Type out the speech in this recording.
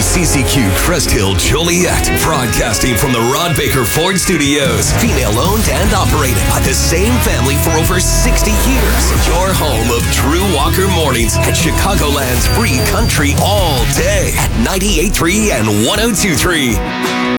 CCQ Crest Hill Joliet, broadcasting from the Rod Baker Ford Studios. Female owned and operated by the same family for over 60 years. Your home of Drew Walker Mornings at Chicagoland's free country all day at 98.3 and 102.3.